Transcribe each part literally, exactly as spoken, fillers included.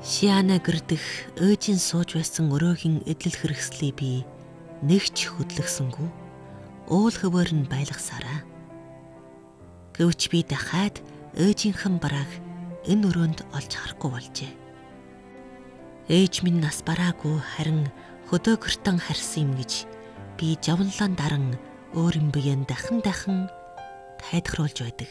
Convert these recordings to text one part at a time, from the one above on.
Шиана гэрдэх ээжийн сууж байсан өрөөхийн эдлэл хэрэгслийг би нэгч хөдлөсөнгүү уул хөвөр нь байлгасараа. Гэвч би дахиад ээжийнхэн барааг энэ өрөөнд олж харахгүй болжээ. Ээж минь нас бараагүй харин хөдөө гэртэн харсан юм гэж би жавнлан даран өөрийн биеэн дахин дахин тайдхруулж байдаг.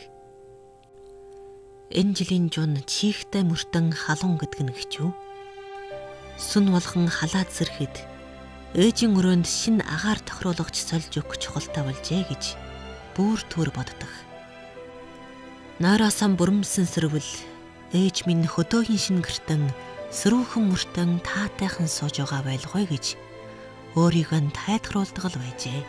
Энэ жилийн жун чихтэй мөртөн халуун гэдэг нь гэчүү. Сүн болгон халаад сэрхэд ээжийн өрөөнд шин агаар тохируулгач сольж өгөх чухалтай болжээ гэж бүр түр боддог. Нойроосоо бүрмсэн сэрвэл ээж минь хөдөөгийн шин гэртэн сэрүүхэн мөртөн таатайхан сууж байгаа байлгүй гэж өөрийгөө тайдхруулдаг л байжээ.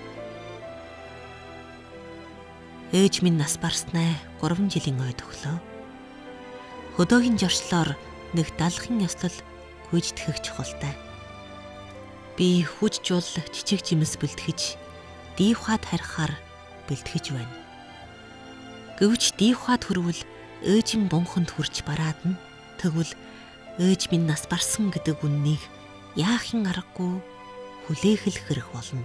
Ээж минь нас барснаа гурван жилийн ойд өглөө. Хөдөөгийн жорчлоор нэг далахын ёслол гүйжтгэх чухалтай. Би хүч жуул жижиг жимс бэлтгэж, диивхад харихаар бэлтгэж байна. Гэвч диивхад хүрвэл ээжийн бунханд хүрч бараад нь тэгвэл ээж минь нас барсан гэдэг үннийг яахын аргагүй хүлээх хэрэг болно.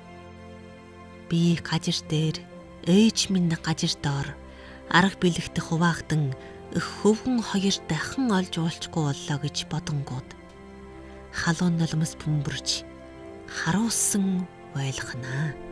Би гажир дээр ээж минь гажир доор арга бэлэгдэх хуваагдан их хөвгөн хоёр дахин олж уулчгүй боллоо гэж бодонгууд халуун нулимс бөмбөрж харуулсан байлгахнаа.